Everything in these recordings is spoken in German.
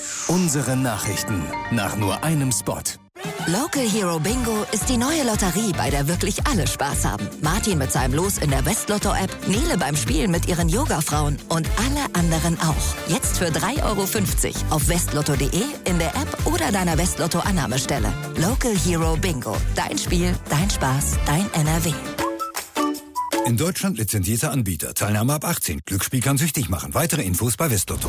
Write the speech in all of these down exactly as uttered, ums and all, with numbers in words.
Unsere Nachrichten nach nur einem Spot. Local Hero Bingo ist die neue Lotterie, bei der wirklich alle Spaß haben. Martin mit seinem Los in der Westlotto-App, Nele beim Spielen mit ihren Yoga-Frauen und alle anderen auch. Jetzt für drei Euro fünfzig auf westlotto punkt de, in der App oder deiner Westlotto-Annahmestelle. Local Hero Bingo. Dein Spiel, dein Spaß, dein N R W. In Deutschland lizenzierter Anbieter. Teilnahme ab achtzehn. Glücksspiel kann süchtig machen. Weitere Infos bei Westlotto.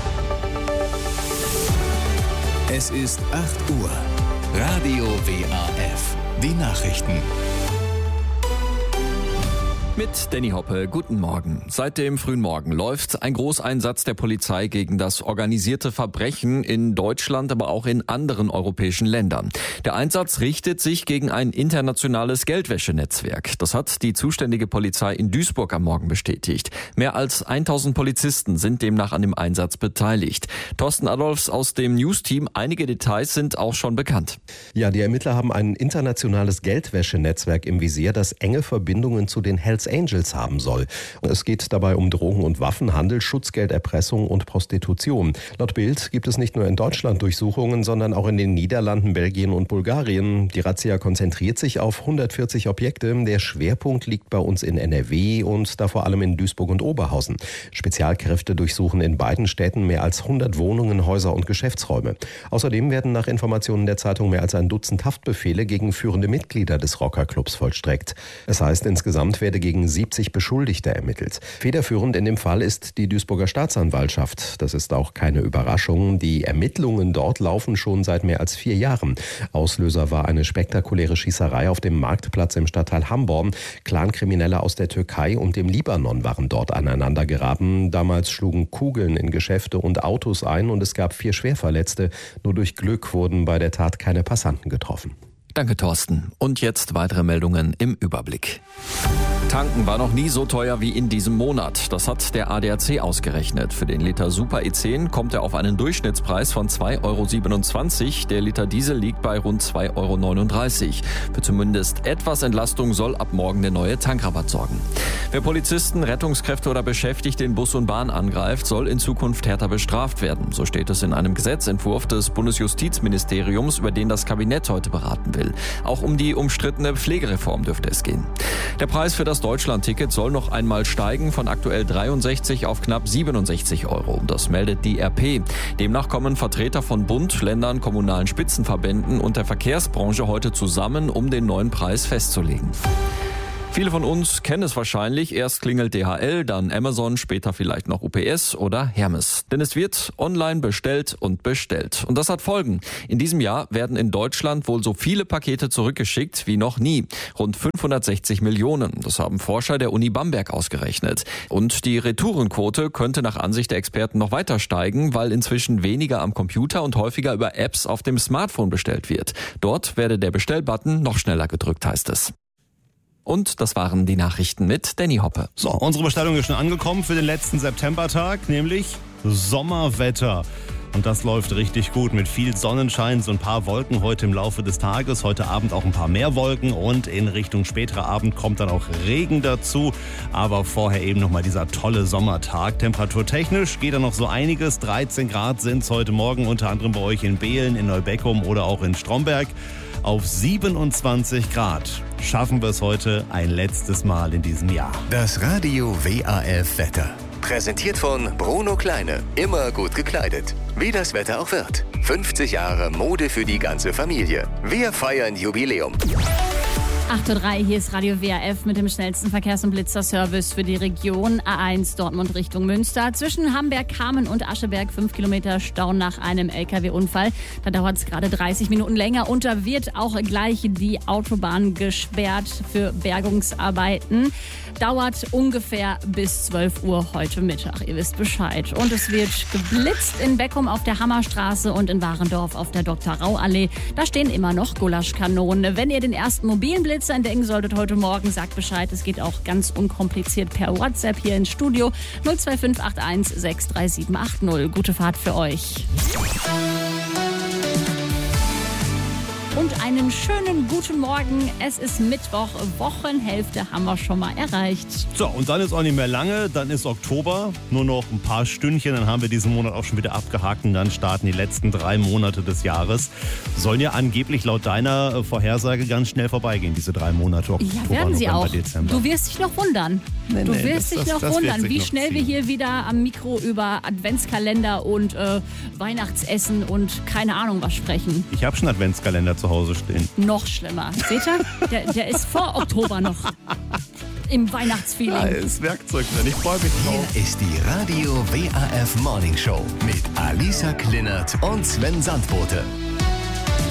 Es ist acht Uhr. Radio W A F. Die Nachrichten. Mit Danny Hoppe, guten Morgen. Seit dem frühen Morgen läuft ein Großeinsatz der Polizei gegen das organisierte Verbrechen in Deutschland, aber auch in anderen europäischen Ländern. Der Einsatz richtet sich gegen ein internationales Geldwäschenetzwerk. Das hat die zuständige Polizei in Duisburg am Morgen bestätigt. Mehr als tausend Polizisten sind demnach an dem Einsatz beteiligt. Thorsten Adolfs aus dem News-Team, einige Details sind auch schon bekannt. Ja, die Ermittler haben ein internationales Geldwäschenetzwerk im Visier, das enge Verbindungen zu den Hells Angels haben soll. Es geht dabei um Drogen- und Waffenhandel, Schutzgelderpressung und Prostitution. Laut Bild gibt es nicht nur in Deutschland Durchsuchungen, sondern auch in den Niederlanden, Belgien und Bulgarien. Die Razzia konzentriert sich auf hundertvierzig Objekte. Der Schwerpunkt liegt bei uns in N R W und da vor allem in Duisburg und Oberhausen. Spezialkräfte durchsuchen in beiden Städten mehr als hundert Wohnungen, Häuser und Geschäftsräume. Außerdem werden nach Informationen der Zeitung mehr als ein Dutzend Haftbefehle gegen führende Mitglieder des Rockerclubs vollstreckt. Es heißt, insgesamt werde gegen siebzig Beschuldigte ermittelt. Federführend in dem Fall ist die Duisburger Staatsanwaltschaft. Das ist auch keine Überraschung. Die Ermittlungen dort laufen schon seit mehr als vier Jahren. Auslöser war eine spektakuläre Schießerei auf dem Marktplatz im Stadtteil Hamborn. Clankriminelle aus der Türkei und dem Libanon waren dort aneinander geraten. Damals schlugen Kugeln in Geschäfte und Autos ein und es gab vier Schwerverletzte. Nur durch Glück wurden bei der Tat keine Passanten getroffen. Danke, Thorsten. Und jetzt weitere Meldungen im Überblick. Tanken war noch nie so teuer wie in diesem Monat. Das hat der A D A C ausgerechnet. Für den Liter Super E zehn kommt er auf einen Durchschnittspreis von zwei Euro siebenundzwanzig. Der Liter Diesel liegt bei rund zwei Euro neununddreißig. Für zumindest etwas Entlastung soll ab morgen der neue Tankrabatt sorgen. Wer Polizisten, Rettungskräfte oder Beschäftigte in Bus und Bahn angreift, soll in Zukunft härter bestraft werden. So steht es in einem Gesetzentwurf des Bundesjustizministeriums, über den das Kabinett heute beraten will. Auch um die umstrittene Pflegereform dürfte es gehen. Der Preis für das Deutschland-Ticket soll noch einmal steigen, von aktuell dreiundsechzig auf knapp siebenundsechzig Euro. Das meldet die R P. Demnach kommen Vertreter von Bund, Ländern, kommunalen Spitzenverbänden und der Verkehrsbranche heute zusammen, um den neuen Preis festzulegen. Viele von uns kennen es wahrscheinlich. Erst klingelt D H L, dann Amazon, später vielleicht noch U P S oder Hermes. Denn es wird online bestellt und bestellt. Und das hat Folgen. In diesem Jahr werden in Deutschland wohl so viele Pakete zurückgeschickt wie noch nie. Rund fünfhundertsechzig Millionen. Das haben Forscher der Uni Bamberg ausgerechnet. Und die Retourenquote könnte nach Ansicht der Experten noch weiter steigen, weil inzwischen weniger am Computer und häufiger über Apps auf dem Smartphone bestellt wird. Dort werde der Bestellbutton noch schneller gedrückt, heißt es. Und das waren die Nachrichten mit Danny Hoppe. So, unsere Bestellung ist schon angekommen für den letzten Septembertag, nämlich Sommerwetter. Und das läuft richtig gut mit viel Sonnenschein, so ein paar Wolken heute im Laufe des Tages. Heute Abend auch ein paar mehr Wolken und in Richtung späterer Abend kommt dann auch Regen dazu. Aber vorher eben nochmal dieser tolle Sommertag. Temperaturtechnisch geht da noch so einiges. dreizehn Grad sind es heute Morgen, unter anderem bei euch in Behlen, in Neubeckum oder auch in Stromberg. Auf siebenundzwanzig Grad schaffen wir es heute ein letztes Mal in diesem Jahr. Das Radio W A F Wetter. Präsentiert von Bruno Kleine. Immer gut gekleidet. Wie das Wetter auch wird. fünfzig Jahre Mode für die ganze Familie. Wir feiern Jubiläum. acht Uhr drei, hier ist Radio W A F mit dem schnellsten Verkehrs- und Blitzerservice für die Region. A eins Dortmund Richtung Münster. Zwischen Hamberg, Kamen und Ascheberg fünf Kilometer Stau nach einem L K W-Unfall. Da dauert es gerade dreißig Minuten länger und da wird auch gleich die Autobahn gesperrt für Bergungsarbeiten. Dauert ungefähr bis zwölf Uhr heute Mittag. Ihr wisst Bescheid. Und es wird geblitzt in Beckum auf der Hammerstraße und in Warendorf auf der Doktor Rau Allee. Da stehen immer noch Gulaschkanonen. Wenn ihr den ersten mobilen Blitz entdecken solltet heute Morgen, sagt Bescheid. Es geht auch ganz unkompliziert per WhatsApp hier ins Studio null zwei fünf acht eins sechs drei sieben acht null. Gute Fahrt für euch. und einen schönen guten Morgen. Es ist Mittwoch, Wochenhälfte haben wir schon mal erreicht. So, und dann ist auch nicht mehr lange, dann ist Oktober, nur noch ein paar Stündchen, dann haben wir diesen Monat auch schon wieder abgehakt und dann starten die letzten drei Monate des Jahres. Sollen ja angeblich laut deiner Vorhersage ganz schnell vorbeigehen, diese drei Monate Oktober, Ja, werden sie November, auch. Dezember. Du wirst dich noch wundern. Nee, du nee, wirst das- dich das- noch das wird wundern, sich wie noch schnell wir ziehen. hier wieder am Mikro über Adventskalender und äh, Weihnachtsessen und keine Ahnung was sprechen. Ich habe schon Adventskalender zu Hause stehen. Noch schlimmer. Seht ihr? Der, der ist vor Oktober noch im Weihnachtsfeeling. ist Werkzeug drin, ich freue mich drauf. Hier ist die Radio W A F Morning Show mit Alisa Klinert und Sven Sandbote.